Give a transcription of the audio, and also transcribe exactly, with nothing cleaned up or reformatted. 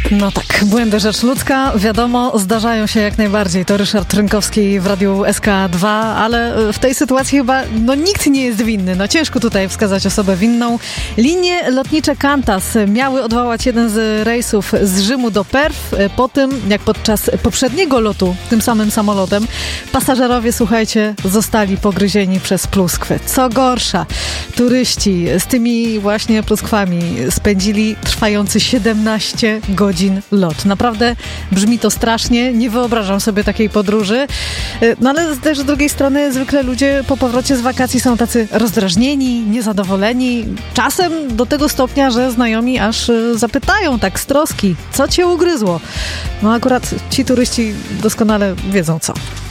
No tak, błędy rzecz ludzka, wiadomo, zdarzają się jak najbardziej. To Ryszard Rynkowski w Radiu S K dwa, ale w tej sytuacji chyba no, nikt nie jest winny. No ciężko tutaj wskazać osobę winną. Linie lotnicze Qantas miały odwołać jeden z rejsów z Rzymu do Perth po tym, jak podczas poprzedniego lotu tym samym samolotem pasażerowie, słuchajcie, zostali pogryzieni przez pluskwy. Co gorsza, turyści z tymi właśnie pluskwami spędzili trwający siedemnaście godzin lot. Naprawdę brzmi to strasznie, nie wyobrażam sobie takiej podróży. No ale też z drugiej strony zwykle ludzie po powrocie z wakacji są tacy rozdrażnieni, niezadowoleni. Czasem do tego stopnia, że znajomi aż zapytają tak z troski, co cię ugryzło? No akurat ci turyści doskonale wiedzą co.